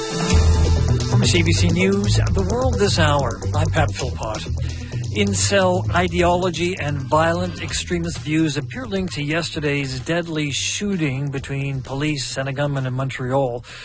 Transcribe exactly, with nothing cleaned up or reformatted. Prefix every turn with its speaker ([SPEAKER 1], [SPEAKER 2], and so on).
[SPEAKER 1] From C B C News, The World This Hour, I'm Pat Philpott. Incel ideology and violent extremist views appear linked to yesterday's deadly shooting between police and a gunman in Montreal.